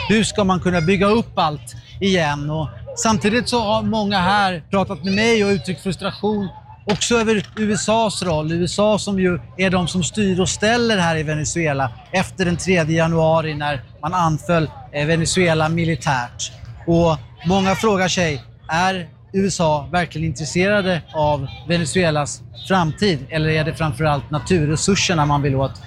hur ska man kunna bygga upp allt igen? Och samtidigt så har många här pratat med mig och uttryckt frustration också över USAs roll. USA som ju är de som styr och ställer här i Venezuela efter den 3 januari när man anföll Venezuela militärt. Och många frågar sig, är USA verkligen intresserade av Venezuelas framtid eller är det framförallt naturresurserna man vill åt?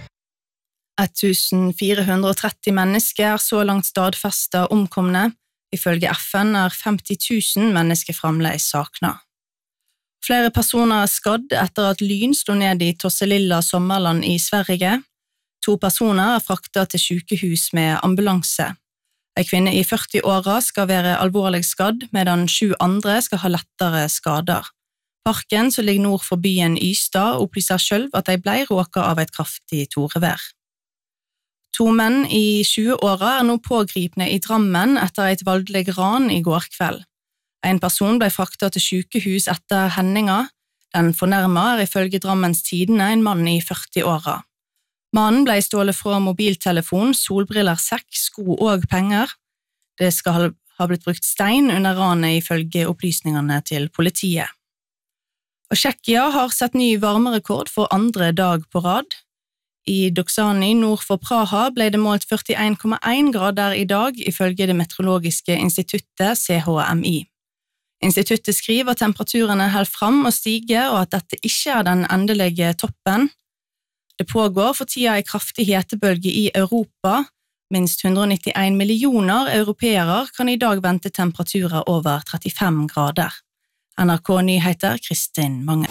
1430 mennesker er så langt stadfestet omkomne. Ifølge FN er 50 000 mennesker fremdeles sakna. Flere personer er skadd etter at lyn slo ned i Tosselilla sommerland i Sverige. 2 personer er fraktet til sykehus med ambulanse. En kvinne i 40-åra skal være alvorlig skadd, medan 7 andre skal ha lettere skader. Parken, som ligger nord for byen Ystad, opplyser selv at de ble råket av et kraftig torevær. 2 menn i 20-åra er nå pågripne i Drammen etter et voldelig ran i går kveld. En person ble fraktet til sykehus etter hendinga. Den fornærmede er ifølge Drammens Tidende en mann i 40-åra. Mannen ble stålet fra mobiltelefon, solbriller, sekk, sko og penger. Det skal ha blitt brukt stein under ranet ifølge opplysningene til politiet. Og Tsjekkia har sett ny varmerekord for 2. dag på rad. I Doksani nord for Praha ble det målt 41,1 grader i dag ifølge det meteorologiske instituttet CHMI. Instituttet skriver at temperaturene holder fram og stiger og at dette ikke er den endelige toppen. Det pågår for tida en kraftig hetebølge i Europa. Minst 191 millioner europeere kan i dag vente temperaturer over 35 grader. NRK-nyheter, Kristin Mange.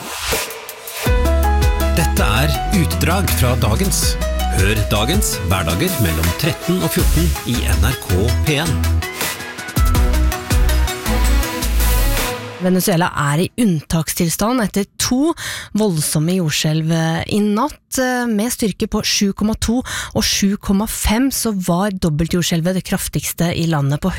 Dette er utdrag fra dagens. Hør dagens hverdager mellom 13 og 14 i NRK P1. Venezuela er i unntakstilstand etter 2 voldsomme jordskjelv i natt. Med styrke på 7,2 og 7,5 så var dobbeltjordskjelvet det kraftigste i landet på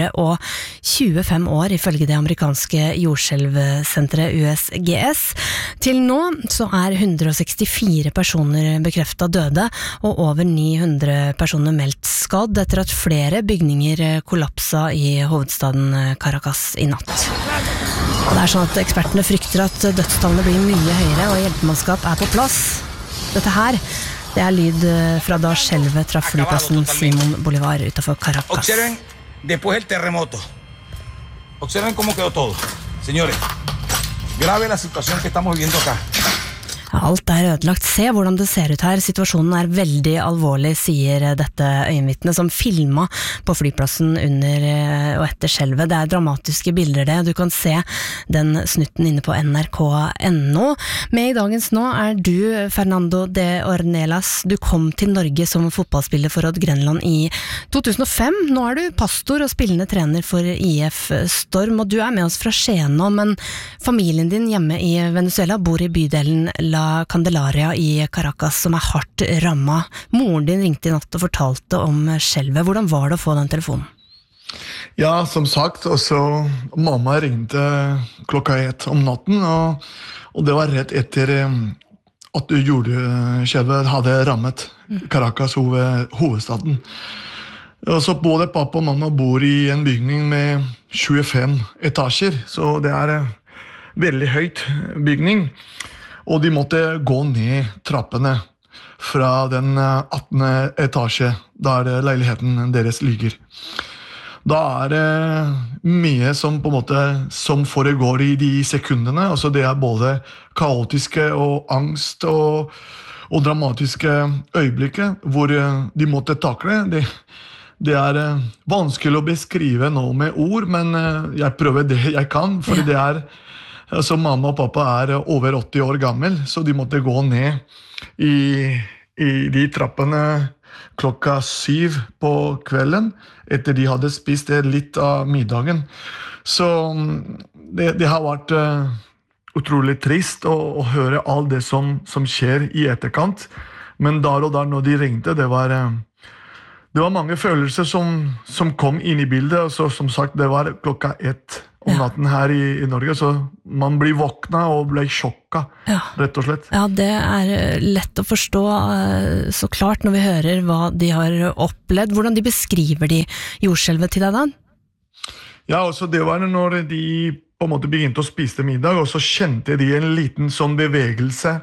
125 år ifølge det amerikanske jordskjelvsenteret USGS. Til nå så er 164 personer bekreftet døde og over 900 personer meldt skadd etter at flere bygninger kollapsa i hovedstaden Caracas i natt. Det er sånn at ekspertene frykter at dødstallene blir mye høyere og hjelpemannskap er på plass. Dette her, det er lyd fra da skjelvet traff flyplassen Simón Bolívar utenfor Caracas. Observen después el terremoto. Observen cómo quedó todo. Señores, grave la situación que estamos viviendo acá. Alt er ødelagt. Se hvordan det ser ut her. Situasjonen er veldig alvorlig, sier dette øyenvitnet som filma på flyplassen under og etter skjelvet. Det er dramatiske bilder det. Du kan se den snutten inne på nrk.no. Med i dagens nå er du, Fernando de Ornelas. Du kom til Norge som fotballspiller for Odd Grenland i 2005. Nå er du pastor og spillende trener for IF Storm, og du er med oss fra Skien nå, men familien din hjemme i Venezuela bor i bydelen La Candelaria i Caracas, som er hardt rammet. Moren din ringte i natt og fortalte om skjelvet. Hvordan var det å få den telefonen? Ja, som sagt, også mamma ringte 1:00 om natten, og det var rett etter at jordskjelvet hadde rammet Caracas, hovedstaden. Og så både pappa og mamma bor i en bygning med 25 etasjer, så det er en veldig høyt bygning. Og de måtte gå ned trappene fra den 18. etasje, der leiligheten deres ligger. Da er det mye som på en måte som foregår i de sekundene. Altså det er både kaotiske og angst og dramatiske øyeblikker hvor de måtte takle. Det er vanskelig å beskrive nå med ord, men jeg prøver det jeg kan, for det er altså mamma og pappa er over 80 år gammel, så de måtte gå ned i de trappene 7:00 på kvelden, etter de hadde spist litt av middagen. Så det har vært utrolig trist å høre alt det som skjer i etterkant. Men der og der når de ringte, det var mange følelser som kom inn i bildet. Så, som sagt, det var 1:00 om natten her i Norge, så man blir våkna og blir sjokka, rett og slett. Ja, det lett å forstå så klart når vi hører hva de har opplevd. Hvordan de beskriver de jordskjelvet til deg da? Ja, også det var når de på en måte begynte å spise middag, og så kjente de en liten sånn bevegelse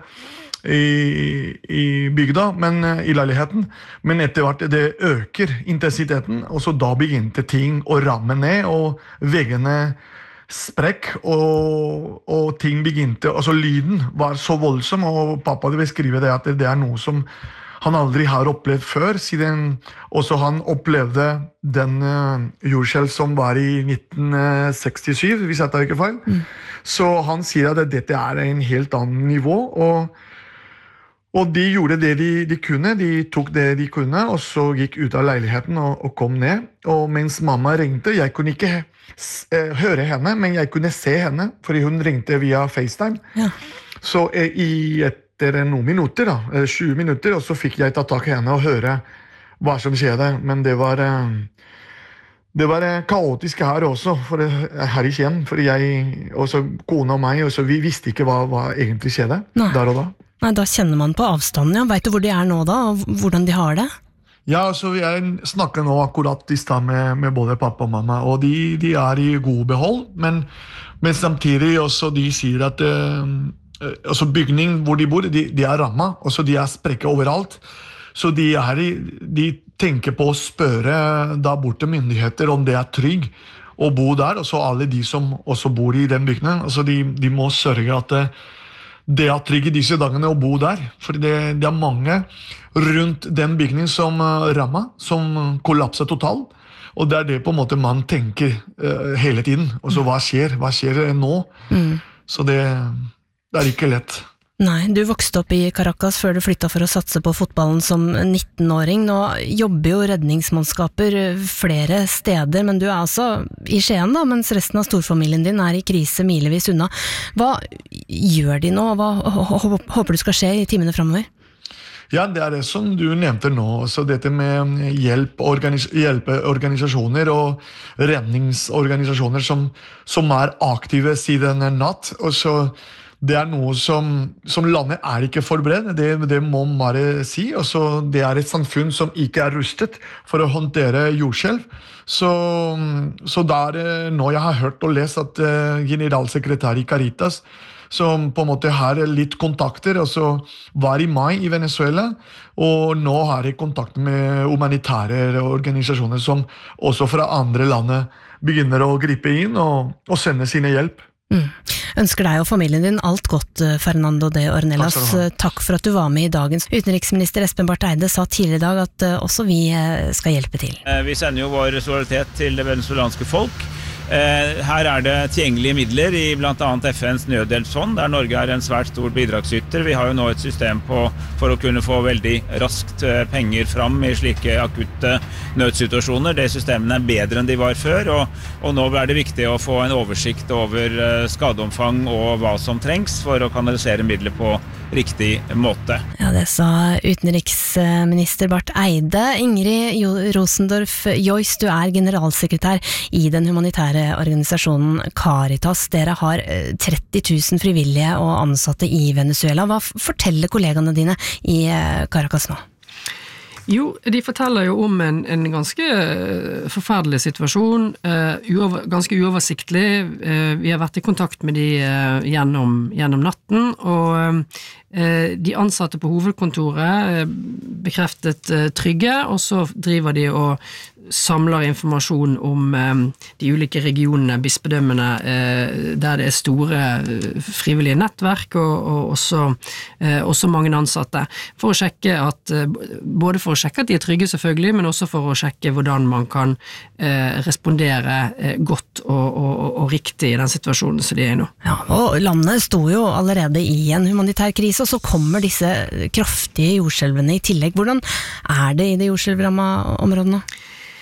i bygda, men i leiligheten, men etter hvert det øker intensiteten, og så da begynte ting å ramme ned, og veggene sprekk, og ting begynte, altså lyden var så voldsom, og pappa beskriver det at det noe som han aldri har opplevd før, siden også han opplevde den jordskjelv som var i 1967, hvis jeg tar ikke feil. Så han sier at dette en helt annen nivå, og de gjorde det de kunne, de tok det de kunne, og så gikk ut av leiligheten og kom ned. Og mens mamma ringte, jeg kunne ikke høre henne, men jeg kunne se henne, fordi hun ringte via FaceTime. Ja. Så etter noen minutter, 20 minutter, og så fikk jeg ta tak i henne og høre hva som skjedde. Men det var kaotisk her også, her i Skien, for også kone og meg, også, vi visste ikke hva egentlig skjedde der og da. Nei, da kjenner man på avstanden, ja. Vet du hvor de nå da, og hvordan de har det? Ja, så jeg snakker nå akkurat i sted med både pappa og mamma, og de i god behold, men samtidig også de sier at altså bygning hvor de bor, de rammet, også de sprekker overalt, så de tenker på å spørre da borte myndigheter om det trygg å bo der, og så alle de som også bor i den bygningen, altså de må sørge at det trygg i disse dagene å bo der, for det mange rundt den bygningen som rammet, som kollapset totalt, og det det på en måte man tenker hele tiden, og så hva skjer nå? Så det ikke lett. Nei, du vokste opp i Caracas før du flyttet for å satse på fotballen som 19-åring. Nå jobber jo redningsmannskaper flere steder, men du altså i Skien da, mens resten av storfamilien din i krise milevis unna. Hva gjør de nå? Hva håper du skal skje i timene fremover? Ja, det det som du nevnte nå, så dette med hjelpeorganisasjoner og redningsorganisasjoner som aktive siden natt, og så det noe som landet ikke forberedt, det må man bare si, og så det et samfunn som ikke rustet for å håndtere jordskjelv. Så der nå jeg har hørt og lest at generalsekretær i Caritas, som på en måte har litt kontakter, og så var i mai i Venezuela, og nå har jeg kontakt med humanitære organisasjoner som også fra andre landet begynner å gripe inn og sende sine hjelp. Ønsker deg og familien din alt godt, Fernando de Ornelas. Takk for at du var med i dagens. Utenriksminister Espen Barth Eide sa tidligere i dag at også vi skal hjelpe til. Vi sender jo vår solidaritet til det venezuelanske folk. Her det tilgjengelige midler i blant annet FNs nødhjelpsfond, der Norge en svært stor bidragsyter. Vi har jo nå et system for å kunne få veldig raskt penger fram i slike akutte nødsituasjoner. Det systemene bedre enn de var før, og nå det viktig å få en oversikt over skadeomfang og hva som trengs for å kanalisere midler på riktig måte. Ja, det sa utenriksminister Barth Eide. Ingrid Rosendorff Joyce, du generalsekretær i den humanitære organisasjonen Caritas. Dere har 30 000 frivillige og ansatte i Venezuela. Hva forteller kollegaene dine i Caracas nå? Jo, de forteller jo om en ganske forferdelig situasjon, ganske uoversiktlig. Vi har vært i kontakt med de gjennom natten, og de ansatte på hovedkontoret bekreftet trygge, og så driver de og samler informasjon om de ulike regionene, bispedømmene, der det store frivillige nettverk og også mange ansatte, for å sjekke både for å sjekke at de trygge selvfølgelig, men også for å sjekke hvordan man kan respondere godt og riktig i den situasjonen som de i nå. Ja, og landet sto jo allerede i en humanitær krise, og så kommer disse kraftige jordskjelvene i tillegg. Hvordan det i de jordskjelvrammede områdene?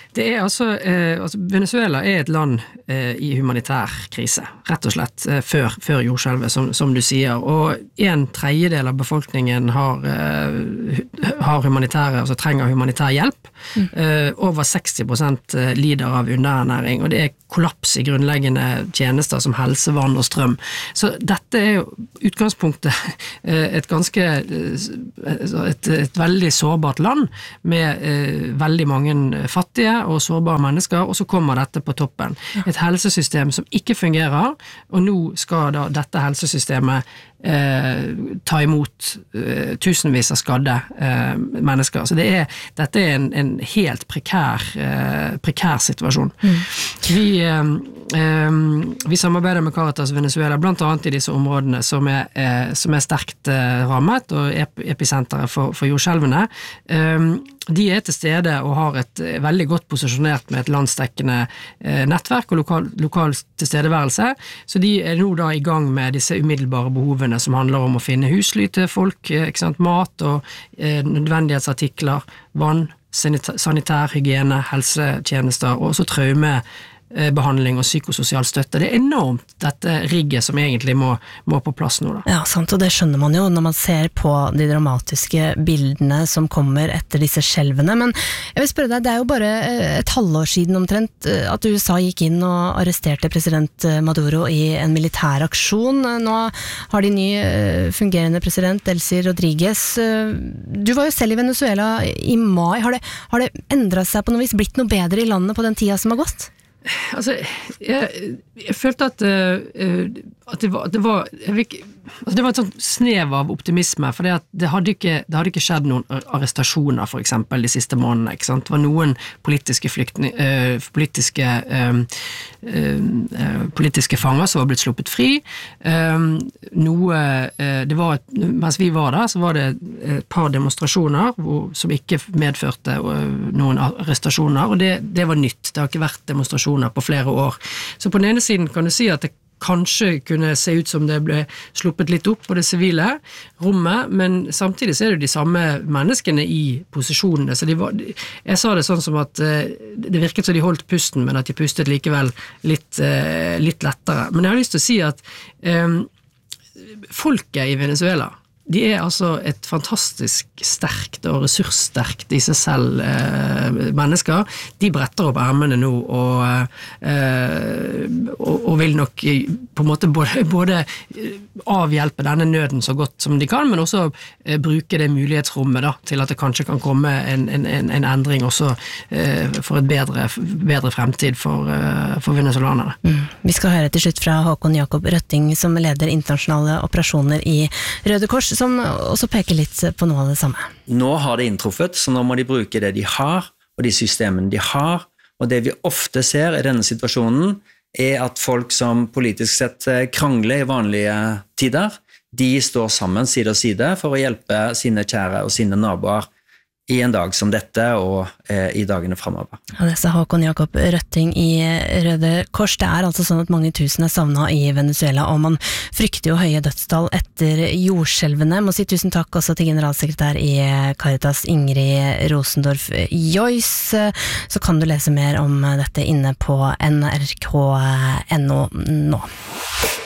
Det altså, Venezuela et land i humanitær krise, rett og slett, før jordskjelvet, som du sier, og 1/3 av befolkningen har humanitære, altså trenger humanitær hjelp. Over 60% lider av underernæring, og det kollaps i grunnleggende tjenester som helse, vann og strøm. Så dette jo utgangspunktet et veldig sårbart land med veldig mange fattige og sårbare mennesker, og så kommer dette på toppen. Et helsesystem som ikke fungerer, og nå skal da dette helsesystemet ta imot tusenvis av skadde mennesker. Så dette en helt prekær situasjon. Vi samarbeider med Caritas Venezuela, blant annet i disse områdene som sterkt rammet, og episenteret for jordskjelvene. De til stede og har et veldig godt posisjonert med et landsdekkende nettverk og lokal tilstedeværelse, så de nå da i gang med disse umiddelbare behovene som handler om å finne husly til folk, mat og nødvendighetsartikler, vann, sanitær hygiene, helsetjenester og også traumebehandling og psykososial støtte. Det enormt dette rigget som egentlig må på plass nå da. Ja, sant, og det skjønner man jo når man ser på de dramatiske bildene som kommer etter disse skjelvene, men jeg vil spørre deg, det jo bare et halvår siden omtrent at USA gikk inn og arresterte president Maduro i en militær aksjon. Nå har de ny fungerende president, Delcy Rodriguez. Du var jo selv i Venezuela i mai. Har det endret seg på noe vis, blitt noe bedre i landet på den tida som har gått? Altså, jeg følte at det var et sånt snev av optimisme, for det hadde ikke skjedd noen arrestasjoner for eksempel de siste månedene, ikke sant? Det var noen politiske fanger som var blitt sluppet fri. Mens vi var der, så var det et par demonstrasjoner som ikke medførte noen arrestasjoner, og det var nytt. Det har ikke vært demonstrasjoner på flere år. Så på den ene siden kan du si at det kanskje kunne se ut som det ble sluppet litt opp på det sivile rommet, men samtidig så det jo de samme menneskene i posisjonene, så jeg sa det sånn som at det virket som de holdt pusten, men at de pustet likevel litt lettere. Men jeg har lyst til å si at folket i Venezuela, de altså et fantastisk sterkt og ressurssterkt i seg selv mennesker. De bretter opp ermene nå og vil nok på en måte både avhjelpe denne nøden så godt som de kan, men også bruke det mulighetsrommet da, til at det kanskje kan komme en endring også for et bedre fremtid for venezolanere. Vi skal høre til slutt fra Håkon Jakob Røtting, som leder internasjonale operasjoner i Røde Kors, som også peker litt på noe av det samme. Nå har det inntruffet, så nå må de bruke det de har, og de systemene de har, og det vi ofte ser i denne situasjonen at folk som politisk sett krangler i vanlige tider, de står sammen side og side for å hjelpe sine kjære og sine naboer i en dag som dette og i dagene fremover. Ja, det sa Håkon Jakob Røtting i Røde Kors. Det altså sånn at mange tusen savnet i Venezuela, og man frykter jo høye dødstall etter jordskjelvene. Må si tusen takk også til generalsekretær i Caritas, Ingrid Rosendorf Joyce. Så kan du lese mer om dette inne på nrk.no nå.